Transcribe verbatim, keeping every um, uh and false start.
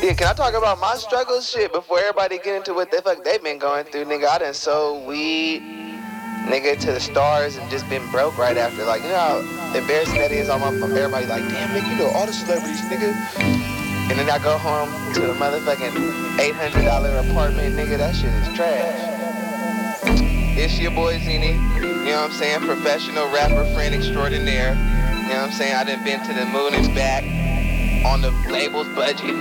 Yeah, can I talk about my struggles? Shit, before everybody get into what the fuck they been going through, nigga, I done sold weed, nigga, to the stars and just been broke right after. Like, you know how embarrassing that is on my, everybody like, damn, nigga, you know all the celebrities, nigga. And then I go home to the motherfucking eight hundred dollars apartment, nigga, that shit is trash. It's your boy Zini, you know what I'm saying, professional rapper, friend extraordinaire. You know what I'm saying, I done been to the moon and back on the label's budget.